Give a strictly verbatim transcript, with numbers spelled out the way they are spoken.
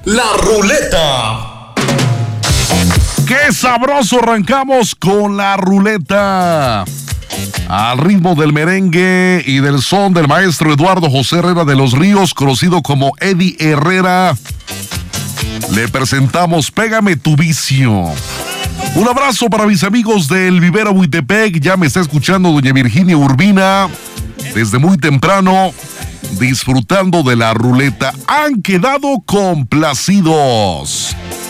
La ruleta. ¡Qué sabroso! Arrancamos con la ruleta. Al ritmo del merengue y del son del maestro Eduardo José Herrera de los Ríos, conocido como Eddie Herrera, le presentamos Pégame tu vicio. Un abrazo para mis amigos del Vivero Huitepec. Ya me está escuchando doña Virginia Urbina desde muy temprano, disfrutando de la ruleta. Han quedado complacidos.